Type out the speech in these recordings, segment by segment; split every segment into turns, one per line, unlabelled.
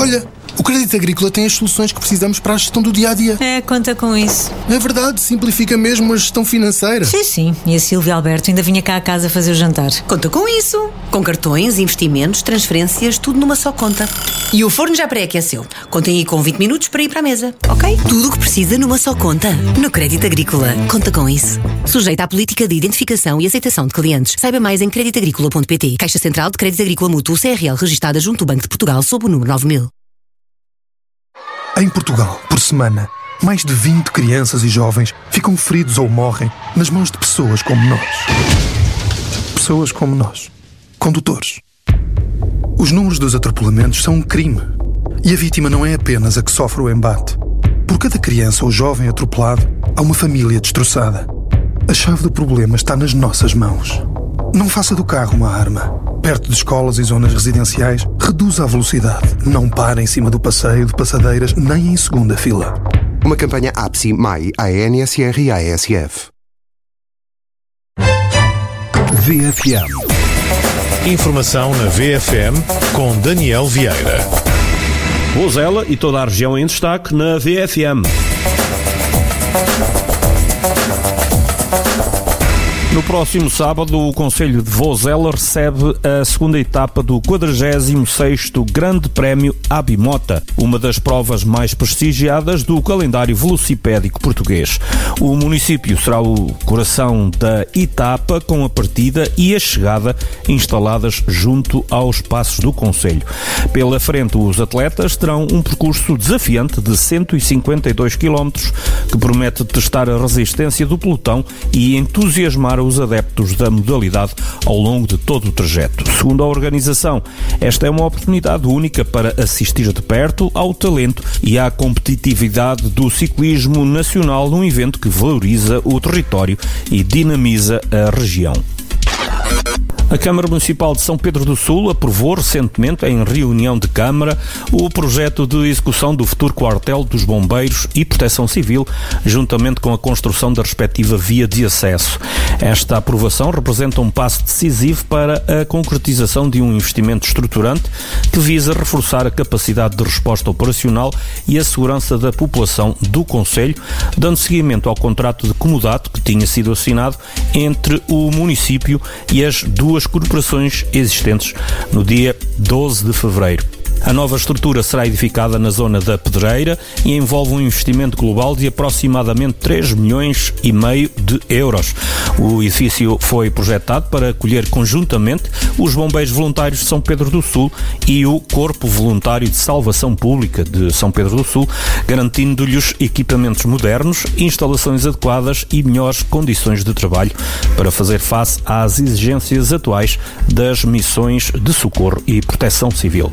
Olha, o Crédito Agrícola tem as soluções que precisamos para a gestão do dia-a-dia.
Conta com isso.
É verdade, simplifica mesmo a gestão financeira.
Sim. E a Silvia Alberto ainda vinha cá a casa fazer o jantar.
Conta com isso. Com cartões, investimentos, transferências, tudo numa só conta. E o forno já pré-aqueceu. Contem aí com 20 minutos para ir para a mesa, ok? Tudo o que precisa numa só conta. No Crédito Agrícola. Conta com isso. Sujeita à política de identificação e aceitação de clientes. Saiba mais em creditagricola.pt. Caixa Central de Crédito Agrícola Mútuo CRL registada junto ao Banco de Portugal sob o número 9000.
Em Portugal, por semana, mais de 20 crianças e jovens ficam feridos ou morrem nas mãos de pessoas como nós. Pessoas como nós. Condutores. Os números dos atropelamentos são um crime. E a vítima não é apenas a que sofre o embate. Por cada criança ou jovem atropelado, há uma família destroçada. A chave do problema está nas nossas mãos. Não faça do carro uma arma. Perto de escolas e zonas residenciais, reduza a velocidade. Não pare em cima do passeio de passadeiras, nem em segunda fila.
Uma campanha APSI, MAI, ANSR e ASF.
VFM. Informação na VFM com Daniel Vieira.
Vozela e toda a região em destaque na VFM. No próximo sábado, o Concelho de Vozela recebe a segunda etapa do 46º Grande Prémio Abimota, uma das provas mais prestigiadas do calendário velocipédico português. O município será o coração da etapa, com a partida e a chegada instaladas junto aos passos do Concelho. Pela frente, os atletas terão um percurso desafiante de 152 km, que promete testar a resistência do pelotão e entusiasmar os adeptos da modalidade ao longo de todo o trajeto. Segundo a organização, esta é uma oportunidade única para assistir de perto ao talento e à competitividade do ciclismo nacional num evento que valoriza o território e dinamiza a região. A Câmara Municipal de São Pedro do Sul aprovou recentemente, em reunião de Câmara, o projeto de execução do futuro quartel dos Bombeiros e Proteção Civil, juntamente com a construção da respectiva via de acesso. Esta aprovação representa um passo decisivo para a concretização de um investimento estruturante que visa reforçar a capacidade de resposta operacional e a segurança da população do concelho, dando seguimento ao contrato de comodato que tinha sido assinado entre o município e as duas corporações existentes no dia 12 de fevereiro. A nova estrutura será edificada na zona da Pedreira e envolve um investimento global de aproximadamente 3,5 milhões de euros. O edifício foi projetado para acolher conjuntamente os Bombeiros Voluntários de São Pedro do Sul e o Corpo Voluntário de Salvação Pública de São Pedro do Sul, garantindo-lhes equipamentos modernos, instalações adequadas e melhores condições de trabalho para fazer face às exigências atuais das missões de socorro e proteção civil.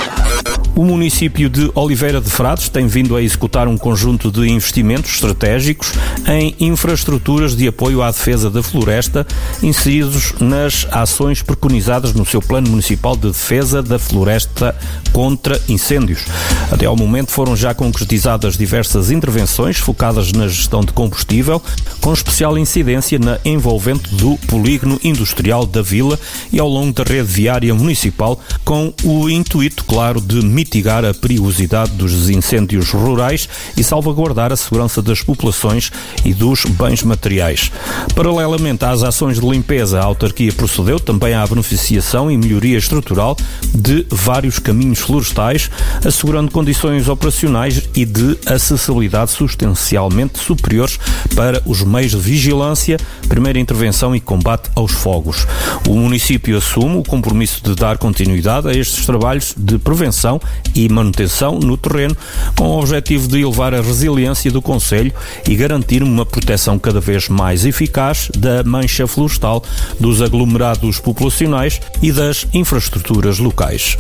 O município de Oliveira de Frades tem vindo a executar um conjunto de investimentos estratégicos em infraestruturas de apoio à defesa da floresta, inseridos nas ações preconizadas no seu Plano Municipal de Defesa da Floresta contra Incêndios. Até ao momento foram já concretizadas diversas intervenções focadas na gestão de combustível, com especial incidência na envolvente do polígono industrial da Vila e ao longo da rede viária municipal, com o intuito, claro, de mitigar a perigosidade dos incêndios rurais e salvaguardar a segurança das populações e dos bens materiais. Paralelamente às ações de limpeza, a autarquia procedeu também à beneficiação e melhoria estrutural de vários caminhos florestais, assegurando condições operacionais e de acessibilidade substancialmente superiores para os meios de vigilância, primeira intervenção e combate aos fogos. O município assume o compromisso de dar continuidade a estes trabalhos de prevenção e manutenção no terreno, com o objetivo de elevar a resiliência do concelho e garantir uma proteção cada vez mais eficaz da mancha florestal, dos aglomerados populacionais e das infraestruturas locais.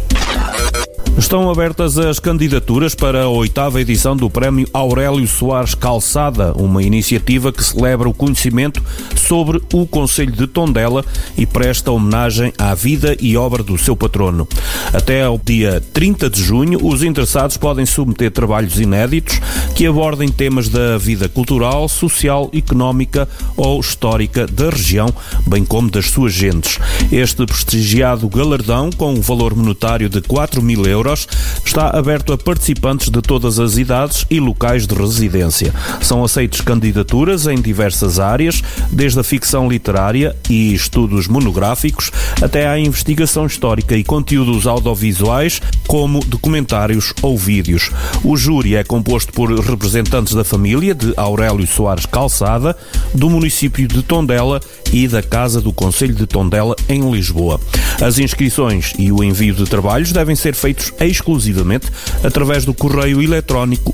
Estão abertas as candidaturas para a 8ª edição do Prémio Aurélio Soares Calçada, uma iniciativa que celebra o conhecimento sobre o concelho de Tondela e presta homenagem à vida e obra do seu patrono. Até ao dia 30 de junho, os interessados podem submeter trabalhos inéditos que abordem temas da vida cultural, social, económica ou histórica da região, bem como das suas gentes. Este prestigiado galardão, com um valor monetário de 4.000 euros, euros, está aberto a participantes de todas as idades e locais de residência. São aceites candidaturas em diversas áreas, desde a ficção literária e estudos monográficos até à investigação histórica e conteúdos audiovisuais, como documentários ou vídeos. O júri é composto por representantes da família de Aurélio Soares Calçada, do município de Tondela e da Casa do Concelho de Tondela, em Lisboa. As inscrições e o envio de trabalhos devem ser feitos exclusivamente através do correio eletrónico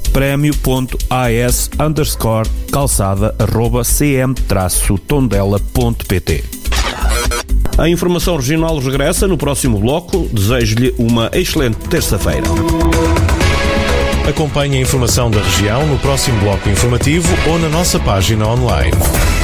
prémio.as_calçada@cm-tondela.pt. A informação regional regressa no próximo bloco. Desejo-lhe uma excelente terça-feira.
Acompanhe a informação da região no próximo bloco informativo ou na nossa página online.